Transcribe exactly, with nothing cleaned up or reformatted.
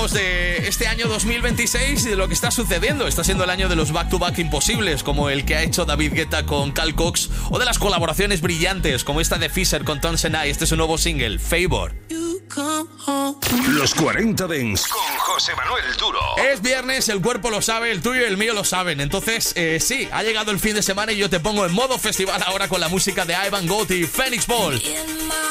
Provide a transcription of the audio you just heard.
hablamos de este año dos mil veintiséis y de lo que está sucediendo. Está siendo el año de los back-to-back imposibles, como el que ha hecho David Guetta con Carl Cox, o de las colaboraciones brillantes, como esta de Fisher con Tom Senai. Este es su nuevo single, Favor. Los cuarenta Dance con José Manuel Duro. Es viernes, el cuerpo lo sabe, el tuyo y el mío lo saben. Entonces, eh, sí, ha llegado el fin de semana y yo te pongo en modo festival ahora con la música de Ivan Gotti y Phoenix Ball.